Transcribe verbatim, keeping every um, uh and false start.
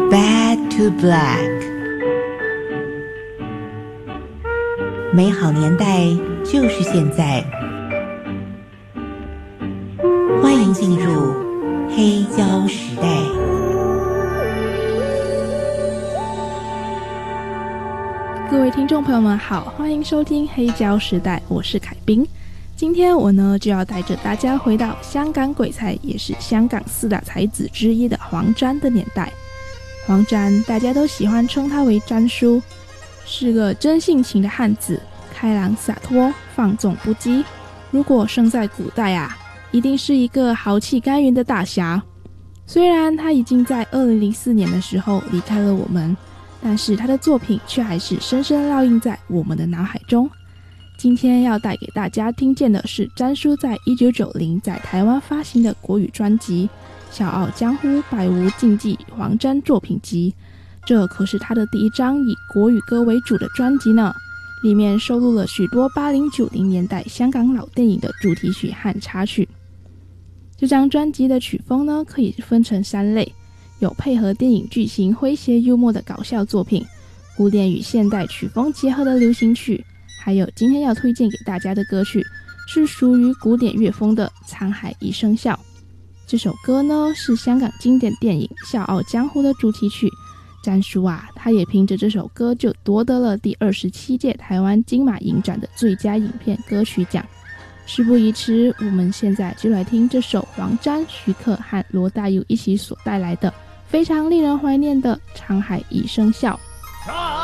Bad to Black。 美好年代就是现在，欢迎进入黑胶时代。 各位听众朋友们好，欢迎收听黑胶时代，我是凯宾。今天我呢就要带着大家回到香港鬼才，也是香港四大才子之一的黄沾的年代。黄沾大家都喜欢称他为沾叔，是个真性情的汉子，开朗洒脱，放纵不羁。如果生在古代啊，一定是一个豪气干云的大侠。虽然他已经在二零零四年的时候离开了我们，但是他的作品却还是深深烙印在我们的脑海中。今天要带给大家听见的是沾叔在一九九零在台湾发行的国语专辑《笑傲江湖百无禁忌黄沾作品集》，这可是他的第一张以国语歌为主的专辑呢，里面收录了许多八零九零年代香港老电影的主题曲和插曲。这张专辑的曲风呢，可以分成三类，有配合电影剧情诙谐幽默的搞笑作品，古典与现代曲风结合的流行曲，还有今天要推荐给大家的歌曲是属于古典乐风的《沧海一声笑》。这首歌呢是香港经典电影《笑傲江湖》的主题曲。沾叔啊，他也凭着这首歌就夺得了第二十七届台湾金马影展的最佳影片歌曲奖。事不宜迟，我们现在就来听这首黄沾、徐克和罗大佑一起所带来的非常令人怀念的《沧海一声笑》。